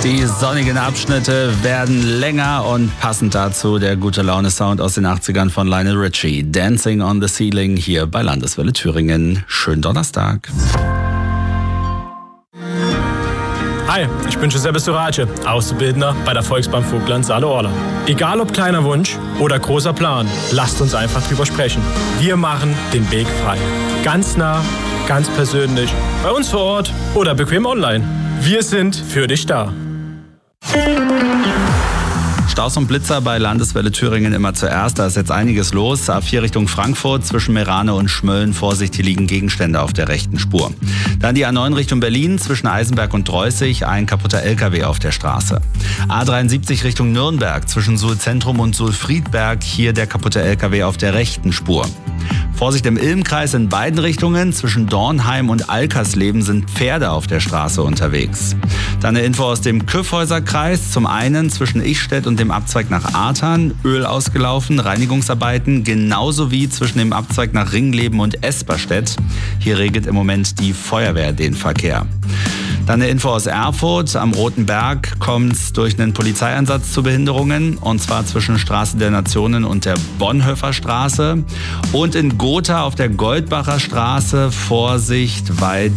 Die sonnigen Abschnitte werden länger und passend dazu der gute Laune-Sound aus den 80ern von Lionel Richie. Dancing on the Ceiling hier bei Landeswelle Thüringen. Schönen Donnerstag. Hi, ich bin Giuseppe Surace, Auszubildender bei der Volksbank Vogtland Saale-Orla. Egal ob kleiner Wunsch oder großer Plan, lasst uns einfach drüber sprechen. Wir machen den Weg frei. Ganz nah, ganz persönlich, bei uns vor Ort oder bequem online. Wir sind für dich da. Staus und Blitzer bei Landeswelle Thüringen immer zuerst. Da ist jetzt einiges los. A4 Richtung Frankfurt zwischen Meerane und Schmölln. Vorsicht, hier liegen Gegenstände auf der rechten Spur. Dann die A9 Richtung Berlin zwischen Eisenberg und Dreußig. Ein kaputter LKW auf der Straße. A73 Richtung Nürnberg zwischen Suhl-Zentrum und Suhl-Friedberg. Hier der kaputte LKW auf der rechten Spur. Vorsicht im Ilmkreis in beiden Richtungen. Zwischen Dornheim und Alkersleben sind Pferde auf der Straße unterwegs. Dann eine Info aus dem Kyffhäuserkreis. Zum einen zwischen Ichstedt und dem Abzweig nach Artern. Öl ausgelaufen, Reinigungsarbeiten. Genauso wie zwischen dem Abzweig nach Ringleben und Esperstedt. Hier regelt im Moment die Feuerwehr den Verkehr. Dann eine Info aus Erfurt. Am Roten Berg kommt es durch einen Polizeieinsatz zu Behinderungen. Und zwar zwischen Straße der Nationen und der Bonhoeffer Straße. Und in Gotha auf der Goldbacher Straße. Vorsicht, weil